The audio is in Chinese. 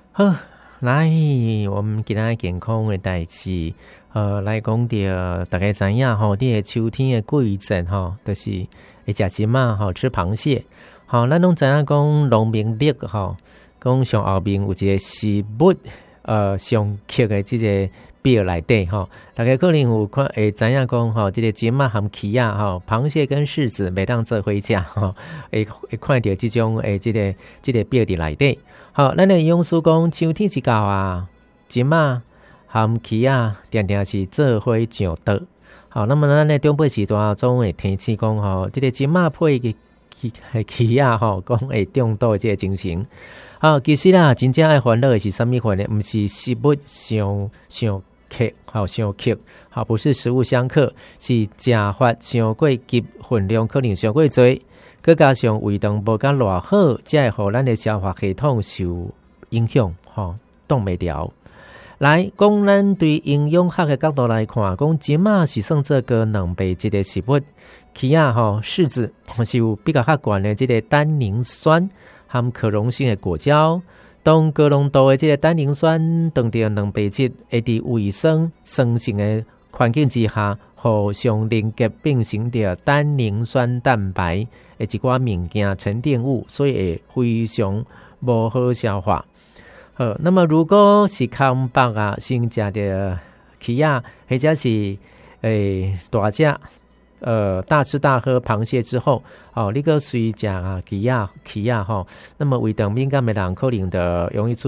好，来，我们今仔健康的代志，来讲到大家知影吼，你的秋天的季节吼，就是会食金嘛吼，吃螃蟹。好，咱拢知影讲农民历吼，讲上后面有一个食物上刻的这个表内底吼，大家可能有看会知影讲吼，这个金嘛含蚧仔吼，螃蟹跟柿子袂当做伙食吼，会看到这种这个表伫内底。好，咱的营养师讲，秋天一到啊，金嘛含蚧仔定定是做伙上桌。好，那么咱的中北时段总会提醒讲吼，这个金嘛配个蚧仔吼，讲会中毒这个情形。好，其实啦，真正爱烦恼的是什么烦呢？不是食物上克，好上克，好不是食物相克，是食法上过急，分量可能上过多。佮加上胃肠无甲偌好，才会互咱的消化系统受影响，挡袂牢。来讲，咱对营养学的角度来看，讲金嘛是算做个两倍一个食物，蚧仔柿子是有比较较悬的这个单宁酸含可溶性的果胶，当高浓度的这个单宁酸当到两倍质，会伫胃酸酸性的环境之下，互相凝结变成着单宁酸蛋白的一寡物件沉淀物，所以会非常无好消化。好，那么如果是空腹啊，先食着蚧仔，或者是大只大吃大喝螃蟹之后，你个随食蚧仔吼，那么胃肠敏感的人可能的容易出